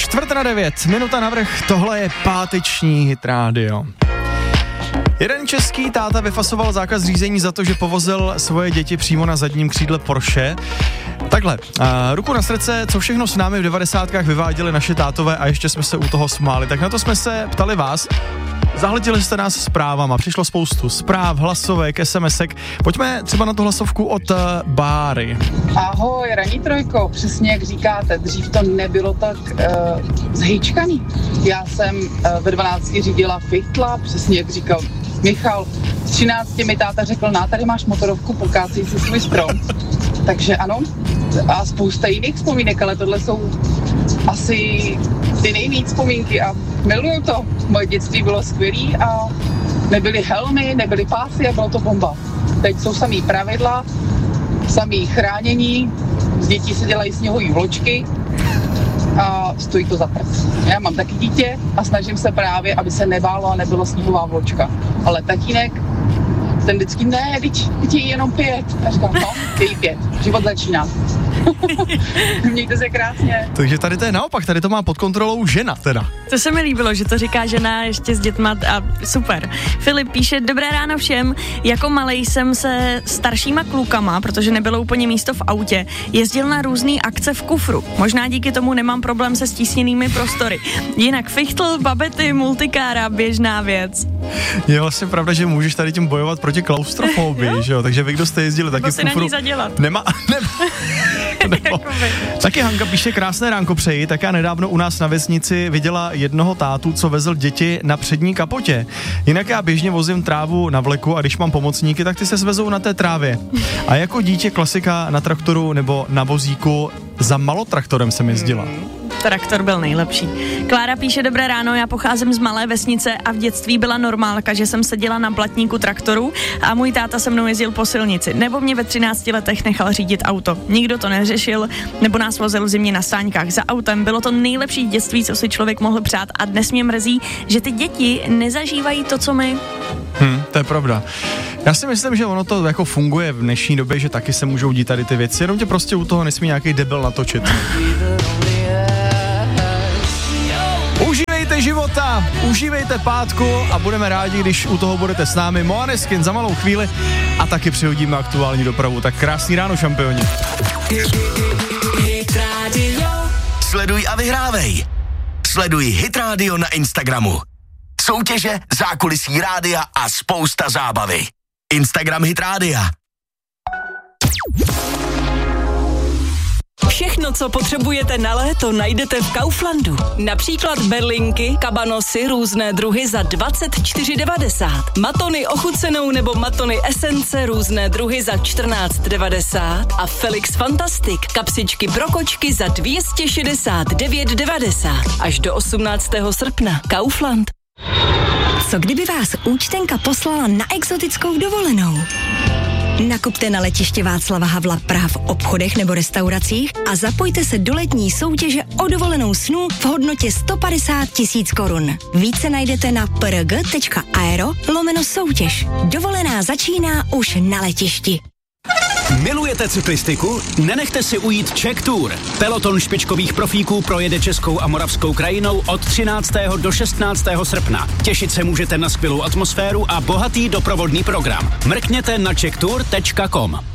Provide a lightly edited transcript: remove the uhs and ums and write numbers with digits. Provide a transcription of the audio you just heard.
8:45, minuta navrch, tohle je páteční Hit Radio. Jeden český táta vyfasoval zákaz řízení za to, že povozil svoje děti přímo na zadním křídle Porsche. Takhle, ruku na srdce, co všechno s námi v 90kách vyváděli naše tátové a ještě jsme se u toho smáli, tak na to jsme se ptali vás. Zahletili jste nás zprávama, přišlo spoustu zpráv, hlasovek, SMSek. Pojďme třeba na tu hlasovku od Báry. Ahoj, Ranní trojko, přesně jak říkáte, dřív to nebylo tak zhejčkaný. Já jsem ve 12 řídila Fichtla, přesně jak říkal Michal. S 13 mi táta řekl, tady máš motorovku, pokácej si svůj strom. Takže ano, a spousta jiných vzpomínek, ale tohle jsou asi ty nejvíc vzpomínky a miluju to. Moje dětství bylo skvělý a nebyly helmy, nebyly pásy a bylo to bomba. Teď jsou samý pravidla, samý chránění, z dětí se dělají sněhové vločky a stojí to za prd. Já mám taky dítě a snažím se právě, aby se nebálo a nebylo sněhová vločka. Ale tatínek, ten vždycky teď je jenom 5. A říkám, je 5, život začíná. Mějte se krásně. Takže tady to je naopak, tady to má pod kontrolou žena teda. To se mi líbilo, že to říká žena ještě s dětma a super. Filip píše, dobré ráno všem, jako malej jsem se staršíma klukama, protože nebylo úplně místo v autě, jezdil na různý akce v kufru. Možná díky tomu nemám problém se stísněnými prostory. Jinak Fichtl, babety, multikára, běžná věc. Je vlastně pravda, že můžeš tady tím bojovat proti klaustrofobii, že jo? Takže vy, kdo jste jezdili taky v kufru. Na ní zadělat. Nemá. Taky Hanka píše, krásné ránko přeji, tak já nedávno u nás na vesnici viděla jednoho tátu, co vezl děti na přední kapotě. Jinak já běžně vozím trávu na vleku a když mám pomocníky, tak ty se svezou na té trávě. A jako dítě klasika na traktoru nebo na vozíku za malotraktorem jsem jezdila. Traktor byl nejlepší. Klára píše, dobré ráno, já pocházím z malé vesnice a v dětství byla normálka, že jsem seděla na blatníku traktoru a můj táta se mnou jezdil po silnici. Nebo mě ve 13 letech nechal řídit auto. Nikdo to neřešil, nebo nás vozil v zimě na stáňkách za autem. Bylo to nejlepší dětství, co si člověk mohl přát a dnes mě mrzí, že ty děti nezažívají to, co my. To je pravda. Já si myslím, že ono to jako funguje v dnešní době, že taky se můžou dít tady ty věci, jenom tě prostě u toho nesmí nějaký debil natočit. Užívejte života, užívejte pátku a budeme rádi, když u toho budete s námi. Måneskin za malou chvíli a taky přihodíme aktuální dopravu. Tak krásný ráno, šampioni. Sleduj a vyhrávej. Sleduj Hit Radio na Instagramu. Soutěže, zákulisí rádia a spousta zábavy. Instagram Hit Rádia. Všechno, co potřebujete na léto, najdete v Kauflandu. Například berlinky, kabanosy, různé druhy za 24,90. Matony ochucenou nebo matony esence, různé druhy za 14,90. A Felix Fantastic, kapsičky pro kočky za 269,90. Až do 18. srpna. Kaufland. Co kdyby vás účtenka poslala na exotickou dovolenou? Nakupte na letiště Václava Havla Praha v obchodech nebo restauracích a zapojte se do letní soutěže o dovolenou snů v hodnotě 150 000 korun. Více najdete na prg.aero/soutěž. Dovolená začíná už na letišti. Milujete cyklistiku? Nenechte si ujít Czech Tour. Peloton špičkových profíků projede českou a moravskou krajinou od 13. do 16. srpna. Těšit se můžete na skvělou atmosféru a bohatý doprovodný program. Mrkněte na czechtour.com.